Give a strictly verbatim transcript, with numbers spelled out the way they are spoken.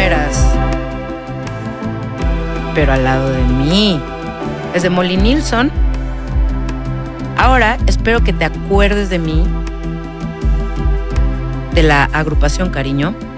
mueras, pero al lado de mí. Es de Molly Nilsson. Ahora espero que te acuerdes de mí, de la agrupación Cariño.